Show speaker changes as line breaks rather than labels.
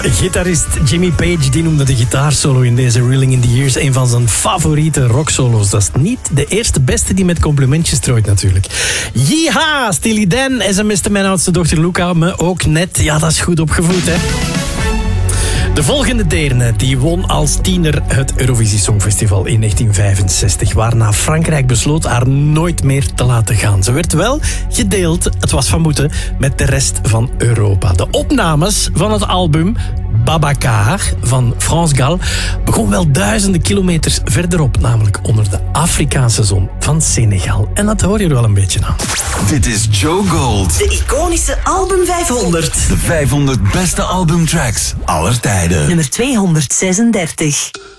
Gitarist Jimmy Page die noemde de gitaarsolo in deze Reeling in the Years een van zijn favoriete rocksolo's. Dat is niet de eerste beste die met complimentjes strooit natuurlijk. Yeeha, Steely Dan, sms'te mijn oudste dochter Luca me ook net. Ja, dat is goed opgevoed, hè. De volgende Deerne die won als tiener het Eurovisie Songfestival in 1965, waarna Frankrijk besloot haar nooit meer te laten gaan. Ze werd wel gedeeld, het was van moeten, met de rest van Europa. De opnames van het album Babacar van France Gall begon wel duizenden kilometers verderop, namelijk onder de Afrikaanse zon van Senegal. En dat hoor je er wel een beetje aan.
Dit is Joe Gold.
De iconische album 500.
De 500 beste albumtracks aller tijden.
Nummer 236.